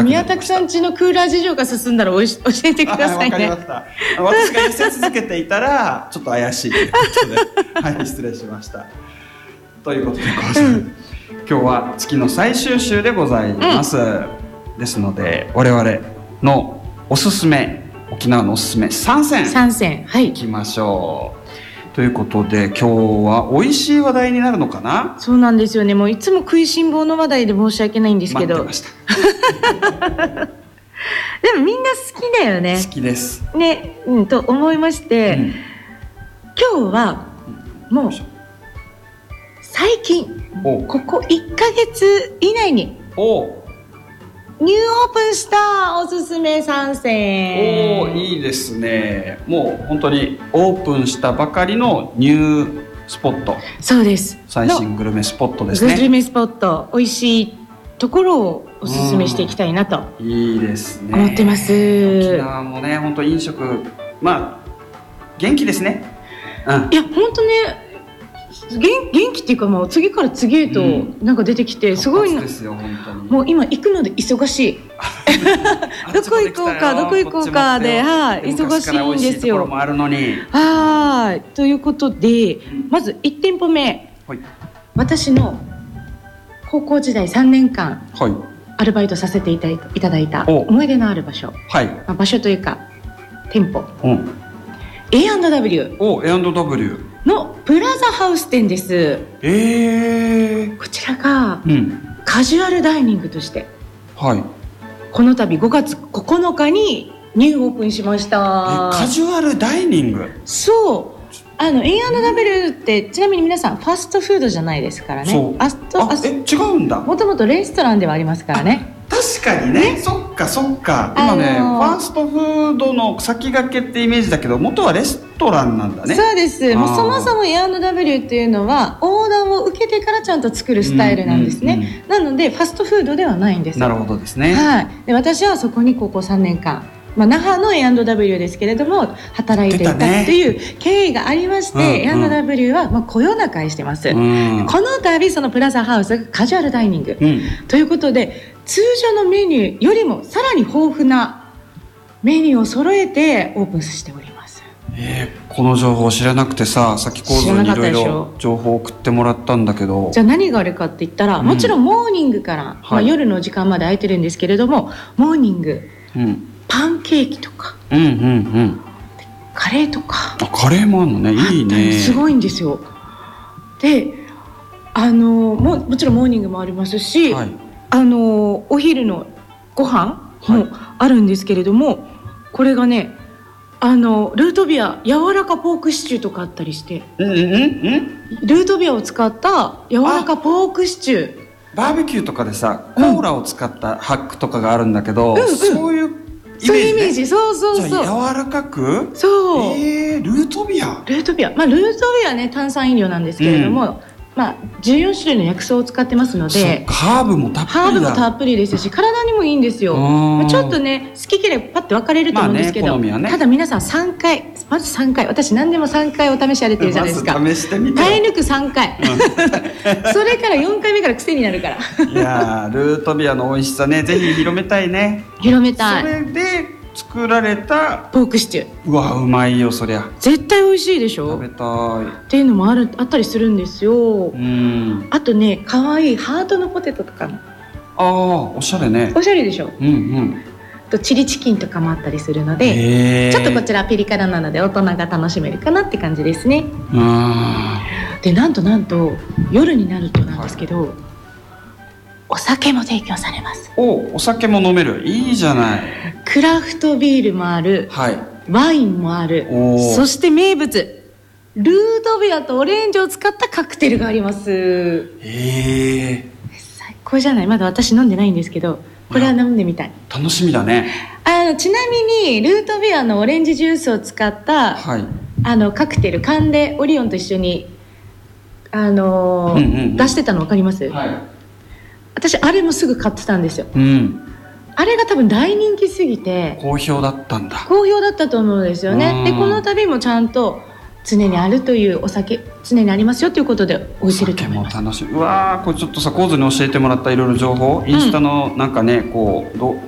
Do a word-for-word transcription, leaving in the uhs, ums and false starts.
宮田さん家のクーラー事情が進んだらおいし教えてくださいね。 わかりました。私が寄せ続けていたらちょっと怪しいということで、はい、失礼しました。ということで、うん、今日は月の最終週でございます、うん、ですので我々のおすすめ、沖縄のおすすめさんせんさんせん、はい、いきましょう。ということで今日は美味しい話題になるのかな。 そうなんですよね。もういつも食いしん坊の話題で申し訳ないんですけど、 待ってました。 でもみんな好きだよね。 好きですね、うん、と思いまして、うん、今日はもう最近ここいっかげつ以内におニューオープンしたおすすめさんせん。 おー、いいですね。もう本当にオープンしたばかりのニュースポット。 そうです。 最新グルメスポットですね。 グルメスポット、美味しいところをおすすめしていきたいなと、 うん、いいですね、 思ってます。 沖縄もね、本当飲食、まあ元気ですね、 うん、いや本当ね、元, 元気っていうか、もう次から次へとなんか出てきて、すごいな、 ですよ本当に。 もう今行くので忙しいどこ行こうかどこ行こうかで、はい、忙しいんですよ。 ところもあるのに。 はい、ということで、まずいち店舗目、はい、私の高校時代さんねんかん、はい、アルバイトさせていただいた思い出のある場所、はい、まあ、場所というか店舗、うん、エーアンドダブリューお エーアンドダブリューのプラザハウス店です。 えー、 こちらが、うん、カジュアルダイニングとして、はい、この度ごがつここのかにニューオープンしました。 え、カジュアルダイニング。 そう、あの エーアンドダブリュー ってちなみに皆さんファストフードじゃないですからね。 そう、 ああえ違うんだ。 もともとレストランではありますからね。 確かにね、そっかそっか。今ね、あのー、ファーストフードの先駆けってイメージだけど、元はレストランなんだね。 そうです。もうそもそも エーアンドダブリュー っていうのはオーダーを受けてからちゃんと作るスタイルなんですね、うんうんうん、なのでファストフードではないんです。 なるほどですね、 はい、で私はそこに高校さんねんかん、まあ、那覇の エーアンドダブリュー ですけれども働いていたという経緯がありまして、ね、うんうん、エーアンドダブリュー はまあこよなく愛してます、うん、この度そのプラザハウスがカジュアルダイニング、うん、ということで通常のメニューよりもさらに豊富なメニューを揃えてオープンしております。 えー、この情報知らなくてさ、さっき構造にいろいろ情報を送ってもらったんだけど、 じゃあ何があるかって言ったら、うん、もちろんモーニングから、はい、まあ、夜の時間まで空いてるんですけれども、モーニング、うん、パンケーキとか、うんうんうん、カレーとか、 あ、カレーもあるのね、いいね、 すごいんですよ。で、あの も, もちろんモーニングもありますし、はい、あのお昼のご飯もあるんですけれども、はい、これがね、あのルートビア柔らかポークシチューとかあったりして、うんうんうん、ルートビアを使った柔らかポークシチュー、 バーベキューとかでさコーラを使ったハックとかがあるんだけど、うんうん、そういうイメージ、ね、 そういうイメージ、そうそうそう、 じゃあ柔らかく、 そう、 えー、ルートビアルートビア、まあ、ルートビアはね炭酸飲料なんですけれども、うん、まあ、じゅうよんしゅるいの薬草を使ってますので、 ハーブもたっぷりだ。 ハーブもたっぷりですし、体にもいいんですよ。まあ、ちょっとね好き嫌いパッと分かれると思うんですけど、まあねね、ただ皆さんさんかい、まずさんかい、私何でもさんかいお試しあれてるじゃないですか。 まず試してみて、 耐え抜くさんかい、うん、それからよんかいめから癖になるからいやルートビアの美味しさね、ぜひ広めたいね。 広めたい。 それで作られたポークシチュー、 うわうまいよ、そりゃ絶対美味しいでしょ。 食べたいっていうのもある、あったりするんですよ。うん、あとね、かわいいハートのポテトとかも、 ああ、おしゃれね、 おしゃれでしょ。うんうん、とチリチキンとかもあったりするので、ちょっとこちらピリ辛なので大人が楽しめるかなって感じですね。うん、でなんとなんと夜になるとなんですけど、はい、お酒も提供されます。 お、お酒も飲める、いいじゃない。 クラフトビールもある、はい、ワインもある、そして名物ルートビアとオレンジを使ったカクテルがあります。へえ、 最高じゃない。まだ私飲んでないんですけど、これは飲んでみたい。 楽しみだね。 あのちなみにルートビアのオレンジジュースを使った、はい、あのカクテル缶でオリオンと一緒に、あのーうんうんうん、出してたの分かります？はい、私あれもすぐ買ってたんですよ。うん、あれが多分大人気すぎて好評だったんだ。 好評だったと思うんですよね。でこの度もちゃんと常にあるというお酒、常にありますよということで美味しいと思います。 お酒も楽しみ。うわー、これちょっとさ、コーズに教えてもらったいろいろ情報、インスタのなんかね、こうど